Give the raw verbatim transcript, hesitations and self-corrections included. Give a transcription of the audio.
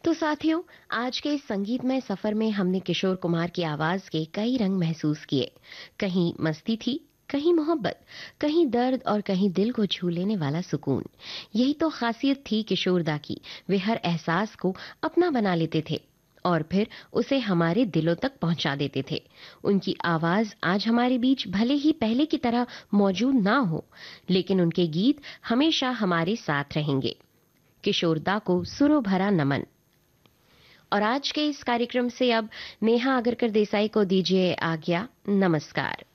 तो साथियों, आज के इस संगीतमय सफर में हमने किशोर कुमार की आवाज के कई रंग महसूस किए। कहीं मस्ती थी, कहीं मोहब्बत, कहीं दर्द और कहीं दिल को छू लेने वाला सुकून। यही तो खासियत थी किशोरदा की। वे हर एहसास को अपना बना लेते थे और फिर उसे हमारे दिलों तक पहुंचा देते थे। उनकी आवाज आज हमारे बीच भले ही पहले की तरह मौजूद ना हो, लेकिन उनके गीत हमेशा हमारे साथ रहेंगे। किशोरदा को सुरों भरा नमन। और आज के इस कार्यक्रम से अब नेहा अगरकर देसाई को दीजिए आज्ञा। नमस्कार।